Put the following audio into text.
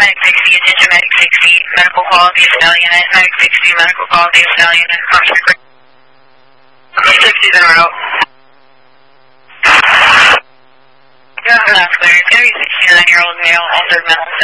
Medic 60, attention Medic 60, medical quality of cell unit, Medic 60, medical quality of cell unit, function 60's en route. Yeah, that's clear. 69-year-old male, altered mental